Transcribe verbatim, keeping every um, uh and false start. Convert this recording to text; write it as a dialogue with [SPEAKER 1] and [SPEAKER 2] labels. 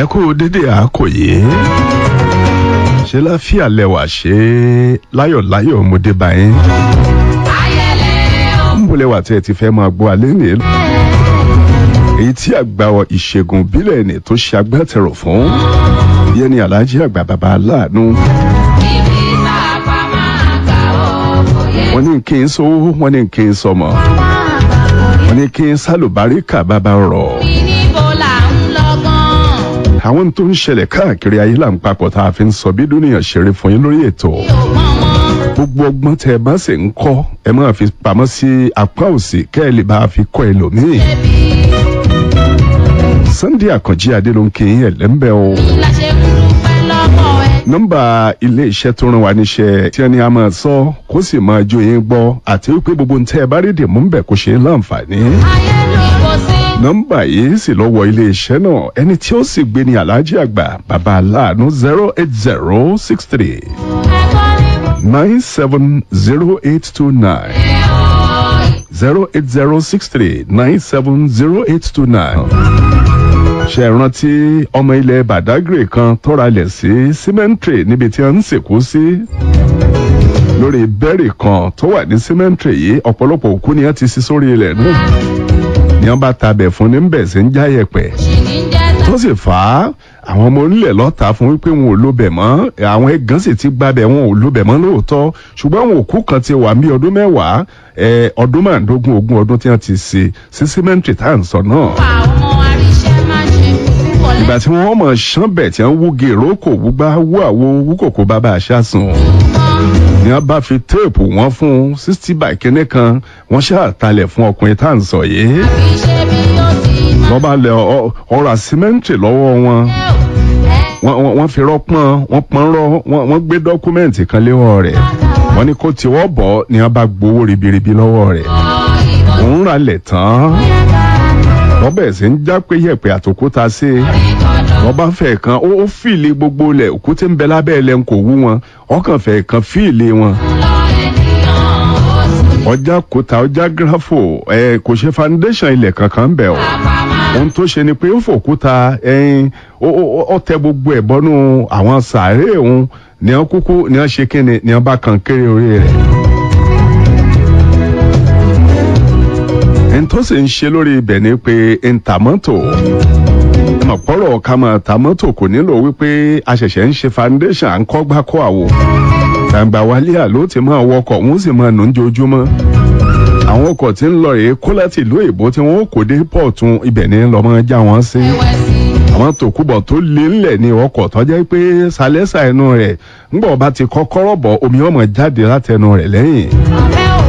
[SPEAKER 1] kú dédé àkòyé ṣe láfíà lẹwà ṣe láyọ̀láyọ̀ ọmọdé báyìí ń bọ̀ lẹ́wà tí ẹ ti fẹ́ máa gbọ́ alẹ́ ní èyí tí àgbà ìṣègùn bílẹ̀ ní tó ṣe agbátẹrù fún yẹn ni Alhaji Àgbà Bàbá Aláàánú. wọ́n ní kí n sówó wọ́n ní kí n sọmọ wọ́n ní kí n sálùbáríkà bàbá rọ̀. àwọn tó ń ṣẹlẹ̀ káàkiri ayé là ń papọ̀ tá a fi ń sọ bí dúnìyàn ṣeré fún yín lórí ètò. gbogbo ọgbọ́n tẹ ẹ bá sì ń kọ́ ẹ máa fi pamọ́ sí apá òsì kẹ́ ẹ lè bá a fi kọ́ ẹlòmíì. Sunday Àkànjí Adé ló ń kí yín ẹ̀lẹ́mbẹ́ o. nọ́mbà ilé iṣẹ́ tó rán wa níṣẹ́ tí ẹni a máa sọ kó sì máa jó yín gbọ́ àti wípé gbogbo ń tẹ́ ẹ bá rí dìmú ń bẹ̀ kó ṣe é láǹfààní. nọ́mbà yìí sì lọ́wọ́ ilé iṣẹ́ náà ẹni tí ó sì gbé ní Alhaji Àgbà Bàbá Aláàánú zero eight zero six three nine seven zero eight two nine zero eight zero six three nine seven zero eight two nine. ṣe rántí ọmọ ilẹ̀ Badagry kan tọ́ra lẹ̀ sí cemetery níbi tí wọ́n ń sìnkú sí lórí bẹ́ẹ̀rì kan tó wà ní cemetery yìí ọ̀pọ̀lọpọ̀ òkú ni wọ́n ti sí sórí ilẹ̀ náà ni wọ́n bá tabẹ̀ fún ní bẹ̀ sí ń já yẹ̀pẹ̀ tó sì fà á àwọn ọmọ onílẹ̀ lọ́ta fún wípé wọn ò lóbẹ̀ mọ́ àwọn ẹ̀gán sì ti gbábẹ̀ wọn ò lóbẹ̀ mọ́ lóòótọ́ ṣùgbọ́n àwọn òkú kan ti wà ní ọdún mẹ́wàá ọdún márùndógún ogún ọdún tí wọ́n ti ṣe sí cemetery tá à ń sọ náà. ìgbà tí wọ́n mọ̀ ṣánbẹ̀ tí wọ́n wúge ìrókò wúgbá wú àwo wúkòkò bàbá àṣàsùn ni wọ́n bá fi téèpù wọn fún sixty by kínní kan wọ́n ṣàtàlẹ̀ fún ọkùnrin tá à ń sọ yìí. wọ́n bá lẹ ọ̀rọ̀ cemetery lọ́wọ́ wọn wọ́n fi rọ́pọ́n wọ́n pọ́n rọ́ wọ́n gbé dọ́kúmẹ́ǹtì kan léwọ́ rẹ̀ wọ́n ní kó tiwọ́ bọ̀ ni wọ́n bá gbowó ribiribi lọ́wọ́ rẹ̀ òun ra lẹ̀ tán wọ́n bẹ̀rẹ̀ sí ń já pé yẹ̀pẹ̀ àtòkúta sí wọ́n bá fẹ́ kan ó fìlì gbogbo lẹ̀ òkúté ń bẹ lábẹ́ ẹlẹ́ ń kò wú wọn ọkàn fẹ́ kan fìlì wọn ọjà kúta ọjà gírafò ẹ kò ṣe foundation ilẹ̀ kankan bẹ̀ ọ́ ohun tó ṣe ni pé ó fòkúta ẹyin ó tẹ gbogbo ẹ̀ bọ́nú àwọn sàárè òun ní wọ́n kúkú ní wọ́n ṣe kíni ní wọ́n bá kan kéré orí rẹ̀. ẹni tó sì ń ṣe lórí ibẹ̀ ni pé ń ta mọ́tò ọ̀pọ̀rọ̀ ká máa ta mọ́tò kò nílò wípé a ṣẹ̀ṣẹ̀ ń ṣe foundation à ń kọ́ gbá kọ́ àwò gbàǹgbà wálé àló ti máa wọkọ̀ wọ́n sì máa nù ń jojúmọ́ àwọn ọkọ̀ tí ń lọ rèé kó láti ìlú èbó tí wọ́n kò dé pọ̀tún ibẹ̀ ní lọ́mọ já wọn sí àwọn tòkúbọ̀ tó lé ńlẹ̀ ní ọkọ̀ tó jẹ́ pé sálẹ́sà ẹnu rẹ̀ ńgbọ̀ bá ti kọ́kọ́rọ́ bọ̀ omi ọmọ jáde látẹnu rẹ̀ lẹ́yìn.